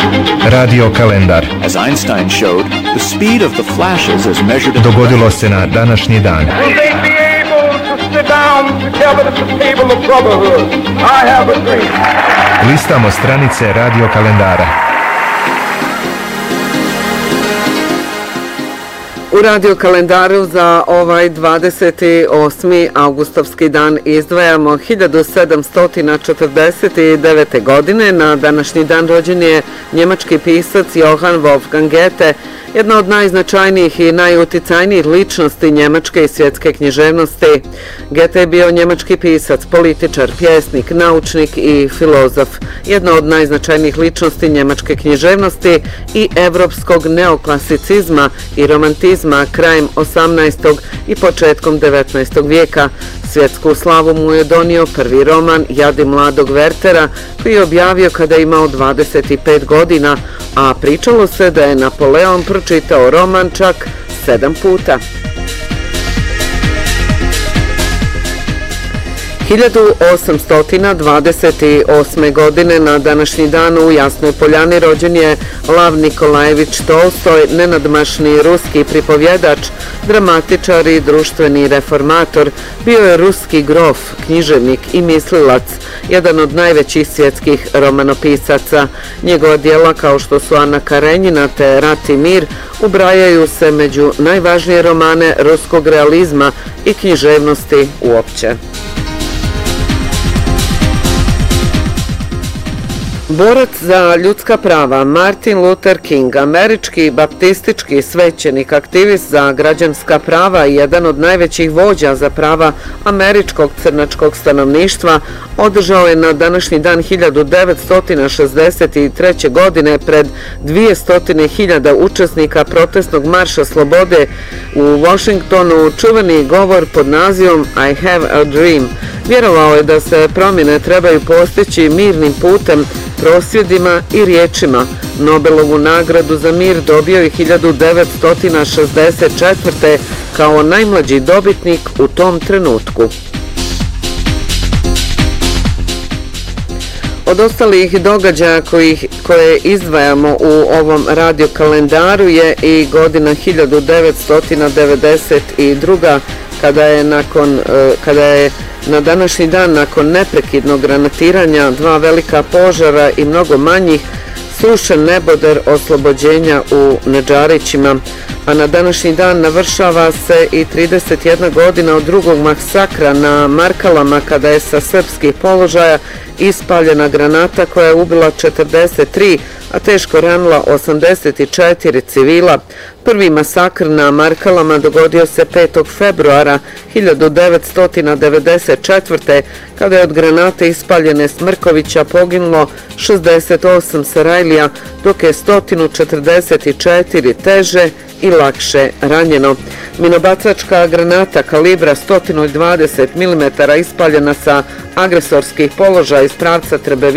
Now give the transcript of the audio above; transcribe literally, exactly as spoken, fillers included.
Radio kalendar. As Einstein showed, the speed of the flashes is measured in Dogodilo se na današnji dan. Will they be able to sit down together at the table of brotherhood? I have a dream. Listamo stranice radio kalendara. U radio kalendaru za ovaj dvadeset osmi avgustovski dan izdvajamo hiljadu sedamsto četrdeset devete. godine. Na današnji dan rođen je njemački pisac Johann Wolfgang Goethe, jedna od najznačajnijih i najuticajnijih ličnosti njemačke i svjetske književnosti. Goethe je bio njemački pisac, političar, pjesnik, naučnik i filozof, jedna od najznačajnijih ličnosti njemačke književnosti i evropskog neoklasicizma i romantizma krajem osamnaestog i početkom devetnaestog vijeka. Svjetsku slavu mu je donio prvi roman Jadi mladog Wertera, koji je objavio kada je imao dvadeset pet godina, a pričalo se da je Napoleon pročitao roman čak sedam puta. hiljadu osamsto dvadeset osme. godine na današnji dan u Jasnoj Poljani rođen je Lav Nikolajević Tolstoj, nenadmašni ruski pripovjedač, dramatičar i društveni reformator. Bio je ruski grof, književnik i mislilac, jedan od najvećih svjetskih romanopisaca. Njegova djela kao što su Ana Karenjina te Rat i mir ubrajaju se među najvažnije romane ruskog realizma i književnosti uopće. Borac za ljudska prava Martin Luther King, američki baptistički svećenik, aktivist za građanska prava i jedan od najvećih vođa za prava američkog crnačkog stanovništva, održao je na današnji dan hiljadu devetsto šezdeset treće. godine pred dvjesto hiljada učesnika protestnog marša slobode u Washingtonu čuveni govor pod nazivom I have a dream. Vjerovao je da se promjene trebaju postići mirnim putem, prosvjedima i riječima. Nobelovu nagradu za mir dobio je hiljadu devetsto šezdeset četvrte. kao najmlađi dobitnik u tom trenutku. Od ostalih događaja kojih, koje izdvajamo u ovom radio kalendaru je i godina hiljadu devetsto devedeset druga. kada je nakon kada je na današnji dan nakon neprekidnog granatiranja, dva velika požara i mnogo manjih srušen neboder oslobođenja u Nedžarićima, a na današnji dan navršava se i trideset jedna godina od drugog masakra na Markalama, kada je sa srpskih položaja ispaljena granata koja je ubila četrdeset tri, a teško ranila osamdeset četiri civila. Prvi masakr na Markalama dogodio se petog februara hiljadu devetsto devedeset četvrte. kada je od granate ispaljene Smrkovića poginulo šezdeset osam Sarajlija, dok je sto četrdeset četiri teže i lakše ranjeno. Minobacačka granata kalibra sto dvadeset milimetara ispaljena sa agresorskih položaja iz pravca Trebevija